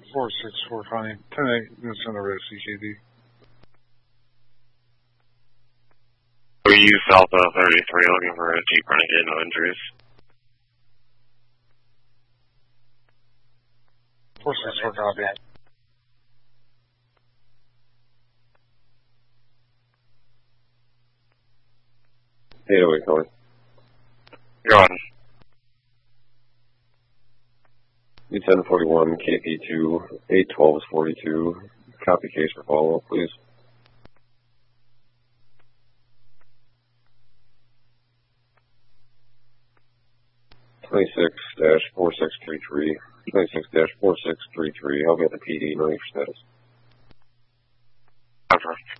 464 Connie. 10-8, units on the red CKD. We use Alpha 33 looking for a Jeep Renegade, no injuries. 464 copy. Hey, away, Kelly. You're on. U-1041, KP2, 812 is 42. Copy case for follow-up, please. (26-4633). 26-4633. I'll get the PD. Know your status. Over.